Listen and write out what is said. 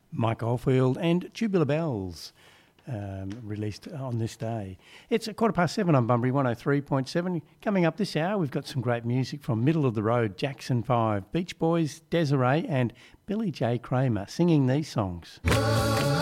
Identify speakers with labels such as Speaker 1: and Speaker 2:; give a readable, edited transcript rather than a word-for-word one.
Speaker 1: Mike Oldfield and Tubular Bells, released on this day. It's 7:15 on Bunbury 103.7. Coming up this hour, we've got some great music from Middle of the Road, Jackson 5, Beach Boys, Desiree and Billy J. Kramer singing these songs.